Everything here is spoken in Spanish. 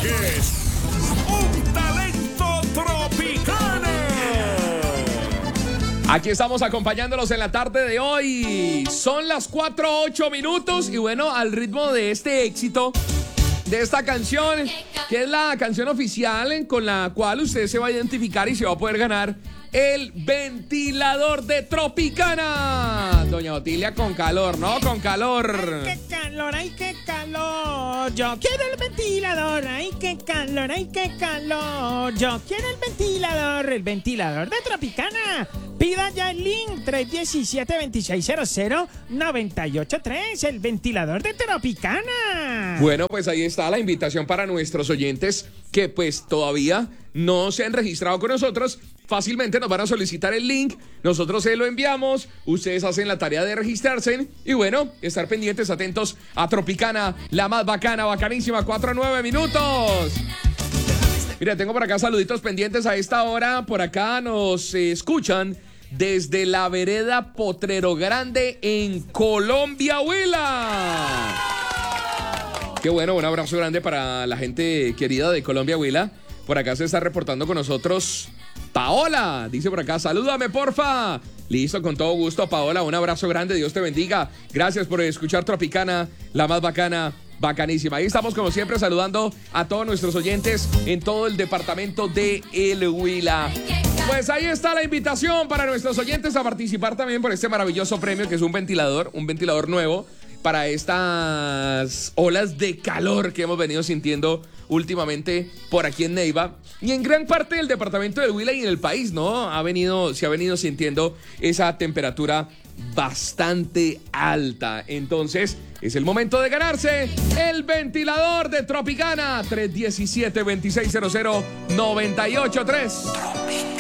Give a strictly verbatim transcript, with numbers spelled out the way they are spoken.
es un talento tropicano. Aquí estamos acompañándolos en la tarde de hoy. Son las cuatro ocho minutos y bueno, al ritmo de este éxito, de esta canción, que es la canción oficial con la cual usted se va a identificar y se va a poder ganar el ventilador de Tropicana. Doña Otilia con calor, ¿no? Con calor. ¡Ay, qué calor! ¡Ay, qué calor! Yo quiero el ventilador. ¡Ay, qué calor! ¡Ay, qué calor! Yo quiero el ventilador. El ventilador de Tropicana. Pida ya el link tres uno siete, dos seis cero cero, nueve ocho tres. El ventilador de Tropicana. Bueno, pues ahí está la invitación para nuestros oyentes que pues todavía no se han registrado con nosotros. Fácilmente nos van a solicitar el link, nosotros se lo enviamos, ustedes hacen la tarea de registrarse y bueno, estar pendientes, atentos a Tropicana, la más bacana, bacanísima, cuatro a nueve minutos. Mira, tengo por acá saluditos pendientes a esta hora, por acá nos eh, escuchan desde la vereda Potrero Grande en Colombia, Huila. Qué bueno, un abrazo grande para la gente querida de Colombia, Huila. Por acá se está reportando con nosotros Paola, dice por acá, salúdame porfa. Listo, con todo gusto, Paola, un abrazo grande, Dios te bendiga. Gracias por escuchar Tropicana, la más bacana, bacanísima. Ahí estamos como siempre saludando a todos nuestros oyentes en todo el departamento de El Huila. Pues ahí está la invitación para nuestros oyentes a participar también por este maravilloso premio que es un ventilador, un ventilador nuevo para estas olas de calor que hemos venido sintiendo últimamente por aquí en Neiva y en gran parte del departamento del Huila y en el país, ¿no? Ha venido, se ha venido sintiendo esa temperatura bastante alta. Entonces, es el momento de ganarse el ventilador de Tropicana. tres uno siete, dos seis cero cero, nueve ocho tres.